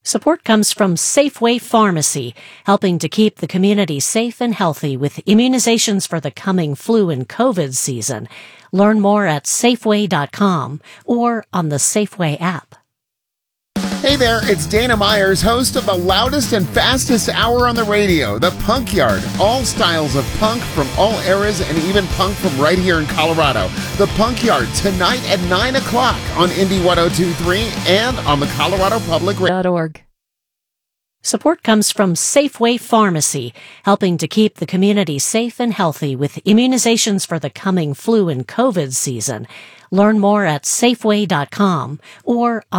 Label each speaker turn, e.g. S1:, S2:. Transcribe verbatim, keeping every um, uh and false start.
S1: Support comes from Safeway Pharmacy, helping to keep the community safe and healthy with immunizations for the coming flu and COVID season. Learn more at Safeway dot com or on the Safeway app.
S2: Hey there, it's Dana Myers, host of the loudest and fastest hour on the radio, The Punk Yard. All styles of punk from all eras and even punk from right here in Colorado. The Punk Yard, tonight at nine o'clock on Indy one oh two point three and on the Colorado Public Radio.
S1: Support comes from Safeway Pharmacy, helping to keep the community safe and healthy with immunizations for the coming flu and COVID season. Learn more at Safeway dot com or on